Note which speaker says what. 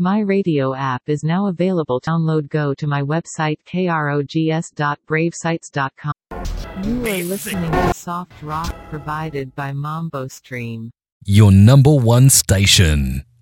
Speaker 1: My Radio app is now available. Download. Go to my website krogs.bravesites.com. You are listening to soft rock provided by Mambo Stream.
Speaker 2: Your number one station.